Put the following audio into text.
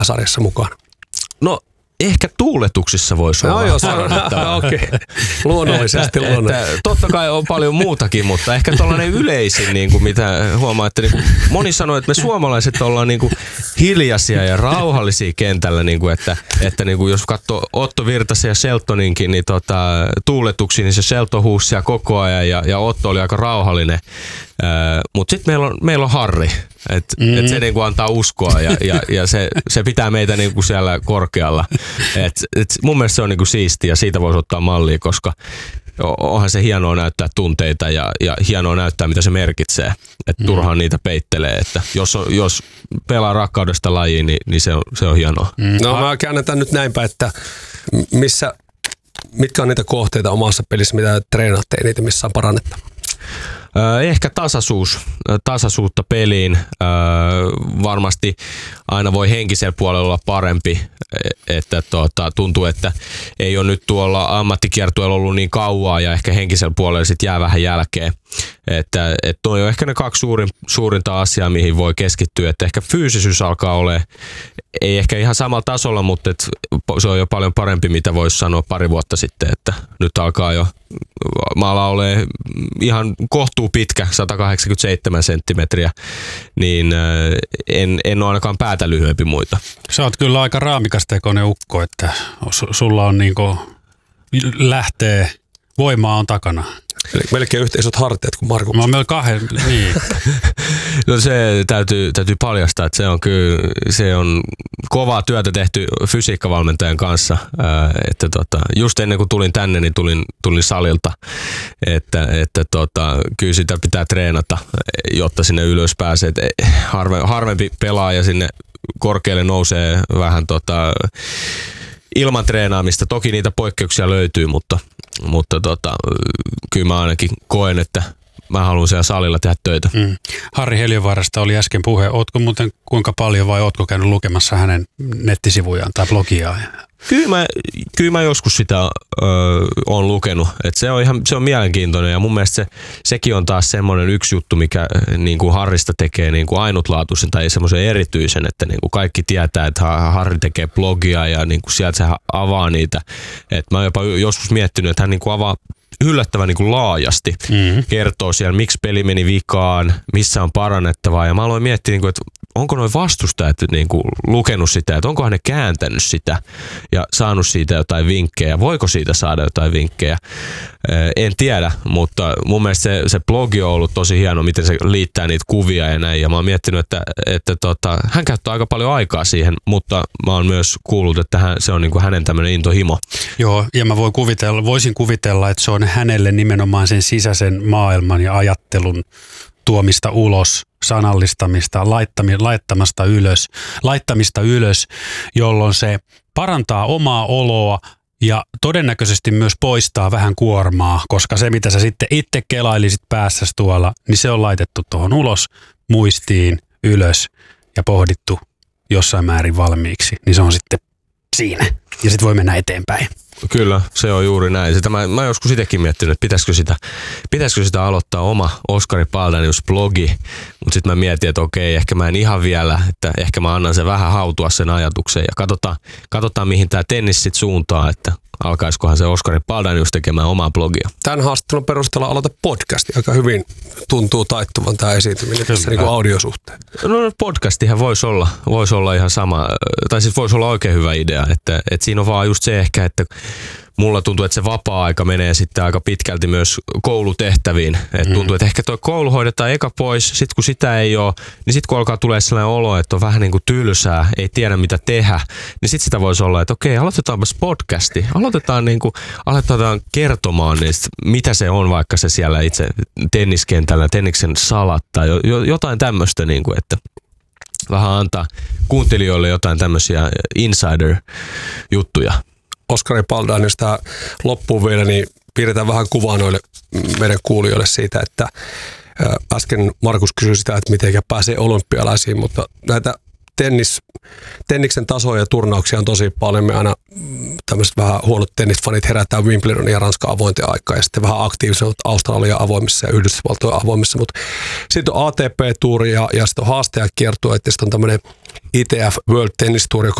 sarjassa mukana? No ehkä tuuletuksissa voisi olla parannettavaa. Okei. Luonnollisesti. Totta kai on paljon muutakin, mutta ehkä tuollainen yleisin, niin kuin mitä huomaa, että niin kuin moni sanoo, että me suomalaiset ollaan niin kuin hiljaisia ja rauhallisia kentällä, niin kuin että niin kuin jos katsoo Otto Virtasen ja Sheltoninkin niin tuuletuksia, niin se Shelton huusi siellä koko ajan ja Otto oli aika rauhallinen. Mutta sitten meillä on Harri, että se niinku antaa uskoa ja se pitää meitä niinku siellä korkealla. Et mun mielestä se on niinku siistiä ja siitä voisi ottaa mallia, koska onhan se hienoa näyttää tunteita ja hienoa näyttää mitä se merkitsee. Että turhaan niitä peittelee, että jos pelaa rakkaudesta lajiin, niin se on hienoa. No mä käännetään nyt näinpä, että mitkä on niitä kohteita omassa pelissä, mitä treenaatte eniten, missä on parannettava? Ehkä tasaisuutta peliin. Varmasti aina voi henkisellä puolella olla parempi, että tuntuu, että ei ole nyt tuolla ammattikiertueella ollut niin kauaa ja ehkä henkisellä puolella sit jää vähän jälkeen. Että toi on ehkä ne kaksi suurinta asiaa, mihin voi keskittyä. Että ehkä fyysisyys alkaa olemaan, ei ehkä ihan samalla tasolla, mutta se on jo paljon parempi, mitä voisi sanoa pari vuotta sitten. Että nyt alkaa jo maala olemaan ihan kohtuu pitkä, 187 senttimetriä, niin en ole ainakaan päätä lyhyempi muita. Sä oot kyllä aika raamikastekoinen ukko, että sulla on niinku lähtee, voimaa on takana. Melkein yhtä isot harteet kuin Markus. Mä oon meillä kahden, niin. No se täytyy paljastaa, että se on kovaa työtä tehty fysiikkavalmentajan kanssa. Että just ennen kuin tulin tänne, niin tulin salilta. Että kyllä sitä pitää treenata, jotta sinne ylös pääsee. Harvempi pelaaja sinne korkealle nousee vähän ilman treenaamista. Toki niitä poikkeuksia löytyy, mutta kyllä mä ainakin koen, että mä haluan siellä salilla tehdä töitä. Harri Heliövaarasta oli äsken puhe. Ootko muuten kuinka paljon vai ootko käynyt lukemassa hänen nettisivujaan tai blogiaan? Kyllä mä joskus sitä on lukenut. Et se on mielenkiintoinen ja mun mielestä sekin on taas semmoinen yksi juttu, mikä niin kuin Harrista tekee niin kuin ainutlaatuisen tai semmoisen erityisen, että niin kuin kaikki tietää, että Harri tekee blogia ja niin kuin sieltä se avaa niitä. Et mä oon jopa joskus miettinyt, että hän niin kuin avaa yllättävän niin kuin laajasti, kertoo siellä, miksi peli meni vikaan, missä on parannettavaa. Ja mä aloin miettiä, niin kuin, että onko nuo vastustajat niin kuin lukenut sitä, että onkohan ne kääntänyt sitä ja saanut siitä jotain vinkkejä. Voiko siitä saada jotain vinkkejä? En tiedä, mutta mun mielestä se blogi on ollut tosi hieno, miten se liittää niitä kuvia ja näin. Ja mä oon miettinyt, että hän käyttää aika paljon aikaa siihen, mutta mä oon myös kuullut, että se on niin kuin hänen tämmöinen intohimo. Joo, ja mä voisin kuvitella, että se on hänelle nimenomaan sen sisäisen maailman ja ajattelun tuomista ulos, sanallistamista, laittamista ylös, jolloin se parantaa omaa oloa ja todennäköisesti myös poistaa vähän kuormaa, koska se mitä sä sitten itse kelailisit päässäsi tuolla, niin se on laitettu tuohon ulos, muistiin, ylös ja pohdittu jossain määrin valmiiksi, niin se on sitten siinä ja sitten voi mennä eteenpäin. Kyllä, se on juuri näin. Sitä mä joskus itsekin miettinyt, että pitäisikö sitä aloittaa oma Oskari Paldanius-blogi, mutta sitten mä mietin, että okei, ehkä mä en ihan vielä, että ehkä mä annan sen vähän hautua sen ajatuksen ja katsotaan mihin tämä tennis sit suuntaa, että alkaisikohan se Oskari Paldanius tekemään omaa blogia. Tämän haastattelun perusteella aloita podcasti. Aika hyvin tuntuu taittuvan tämä esiintyminen tässä niin kuin audiosuhteen. No podcastihan voisi olla ihan sama, tai siis voisi olla oikein hyvä idea, että siinä on vaan just se ehkä, että mulla tuntuu, että se vapaa-aika menee sitten aika pitkälti myös koulutehtäviin. Et tuntuu, että ehkä tuo koulu hoidetaan eka pois, sitten kun sitä ei ole, niin sitten kun alkaa tulee sellainen olo, että on vähän niin kuin tylsää, ei tiedä mitä tehdä, niin sitten sitä voisi olla, että okei, aloitetaanpas podcasti. Aletetaan kertomaan niistä, mitä se on vaikka se siellä itse tenniskentällä, tenniksen salat tai jotain tämmöistä, niin kuin, että vähän antaa kuuntelijoille jotain tämmöisiä insider-juttuja. Oskari Paldanius, tämä loppuun vielä, niin piirretään vähän kuvaa noille meidän kuulijoille siitä, että äsken Markus kysyi sitä, että miten pääsee olympialaisiin, mutta näitä tenniksen tasoja ja turnauksia on tosi paljon. Me aina tämmöiset vähän huonot tennisfanit herätään Wimbledonin ja Ranskan avointen aikaa ja sitten vähän aktiivisemmat Australian avoimissa ja Yhdysvaltojen avoimissa, mutta sitten on ATP-tuuri ja sitten on haastajakiertue, että sitten on tämmöinen ITF World Tennis Tour, joka